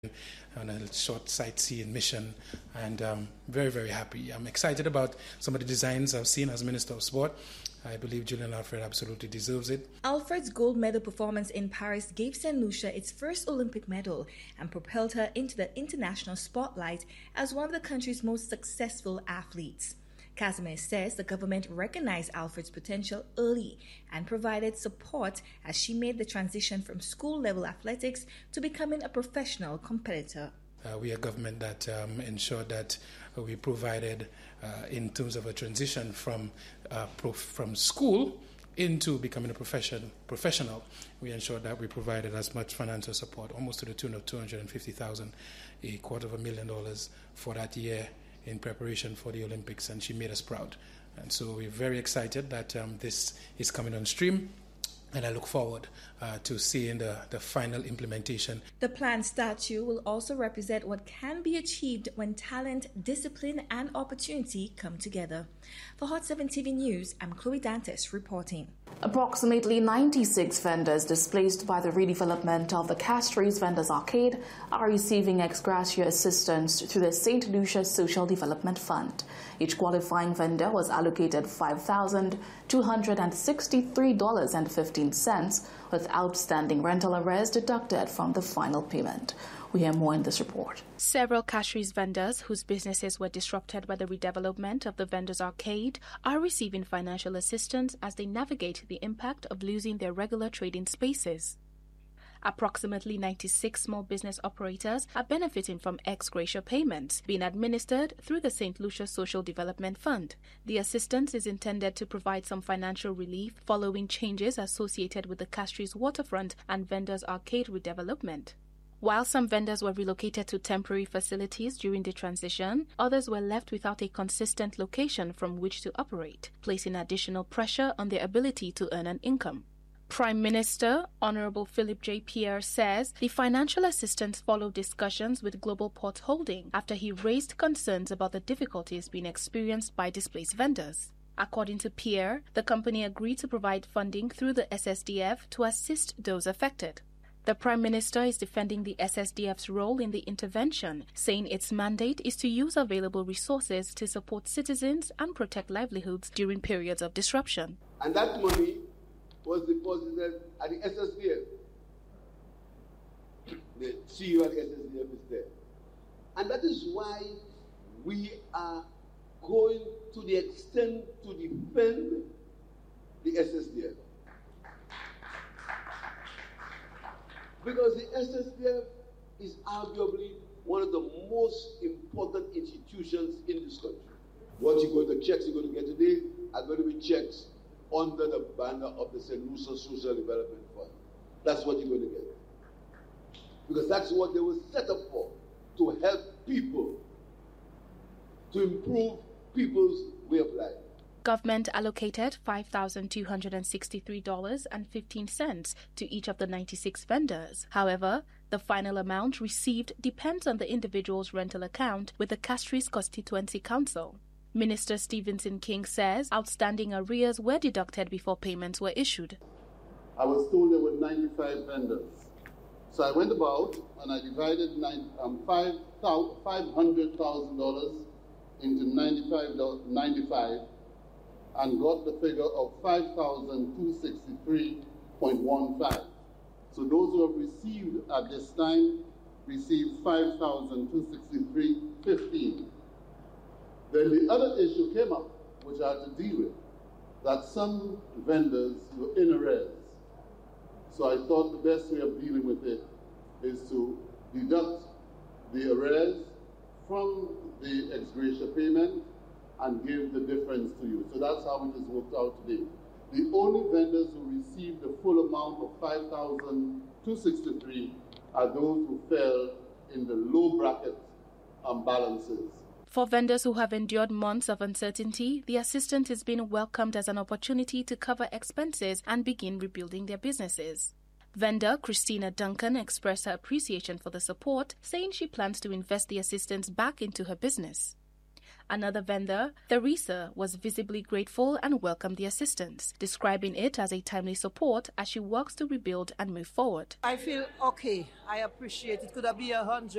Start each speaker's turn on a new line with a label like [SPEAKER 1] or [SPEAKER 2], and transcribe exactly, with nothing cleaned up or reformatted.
[SPEAKER 1] on a short sightseeing mission, and um, very, very happy. I'm excited about some of the designs I've seen as Minister of Sport. I believe Julian Alfred absolutely deserves it.
[SPEAKER 2] Alfred's gold medal performance in Paris gave Saint Lucia its first Olympic medal and propelled her into the international spotlight as one of the country's most successful athletes. Casimir says the government recognized Alfred's potential early and provided support as she made the transition from school-level athletics to becoming a professional competitor.
[SPEAKER 1] Uh, we are a government that um, ensured that uh, we provided, uh, in terms of a transition from uh, prof- from school into becoming a profession, professional, we ensured that we provided as much financial support, almost to the tune of two hundred fifty thousand dollars, a quarter of a million dollars for that year in preparation for the Olympics, and she made us proud. And so we're very excited that um, this is coming on stream, and I look forward uh, to seeing the, the final implementation.
[SPEAKER 2] The planned statue will also represent what can be achieved when talent, discipline, and opportunity come together. For Hot seven T V News, I'm Chloe Dantes reporting.
[SPEAKER 3] Approximately ninety-six vendors displaced by the redevelopment of the Castries Vendors Arcade are receiving ex gratia assistance through the Saint Lucia Social Development Fund. Each qualifying vendor was allocated five thousand two hundred sixty-three dollars and fifteen cents, with outstanding rental arrears deducted from the final payment. We hear more in this report.
[SPEAKER 4] Several Castries vendors whose businesses were disrupted by the redevelopment of the Vendors Arcade are receiving financial assistance as they navigate the impact of losing their regular trading spaces. Approximately ninety-six small business operators are benefiting from ex gratia payments being administered through the Saint Lucia Social Development Fund. The assistance is intended to provide some financial relief following changes associated with the Castries waterfront and Vendors Arcade redevelopment. While some vendors were relocated to temporary facilities during the transition, others were left without a consistent location from which to operate, placing additional pressure on their ability to earn an income. Prime Minister Honorable Philip J. Pierre says the financial assistance followed discussions with Global Port Holding after he raised concerns about the difficulties being experienced by displaced vendors. According to Pierre, the company agreed to provide funding through the S S D F to assist those affected. The Prime Minister is defending the S S D F's role in the intervention, saying its mandate is to use available resources to support citizens and protect livelihoods during periods of disruption.
[SPEAKER 5] And that money was deposited at the S S D F. The C E O at the S S D F is there. And that is why we are going to the extent to defend the S S D F. Because the S S D F is arguably one of the most important institutions in this country. What you're going to checks you're going to get today are going to be checks under the banner of the Saint Lucia Social Development Fund. That's what you're going to get. Because that's what they were set up for, to help people, to improve people's way of life.
[SPEAKER 4] Government allocated five thousand two hundred sixty-three dollars and fifteen cents to each of the ninety-six vendors. However, the final amount received depends on the individual's rental account with the Castries Constituency Council. Minister Stevenson King says outstanding arrears were deducted before payments were issued.
[SPEAKER 6] I was told there were ninety-five vendors. So I went about and I divided nine, um, five hundred thousand dollars into ninety-five, ninety-five and got the figure of five thousand two hundred sixty-three point one five. So those who have received at this time received five thousand two hundred sixty-three point one five. Then the other issue came up, which I had to deal with, that some vendors were in arrears. So I thought the best way of dealing with it is to deduct the arrears from the ex gratia payment and give the difference to you. So that's how it has worked out today. The only vendors who received the full amount of five thousand two hundred sixty-three are those who fell in the low bracket um, balances.
[SPEAKER 4] For vendors who have endured months of uncertainty, the assistance is being welcomed as an opportunity to cover expenses and begin rebuilding their businesses. Vendor Christina Duncan expressed her appreciation for the support, saying she plans to invest the assistance back into her business. Another vendor, Theresa, was visibly grateful and welcomed the assistance, describing it as a timely support as she works to rebuild and move forward.
[SPEAKER 7] I feel okay. I appreciate it. Could have been a hundred.